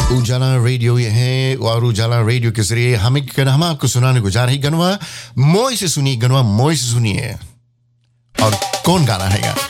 उजाला रेडियो ये है और उजाला रेडियो के जरिए हम आपको सुनाने को जा रही गनवा मोय से सुनिए और कौन गाना है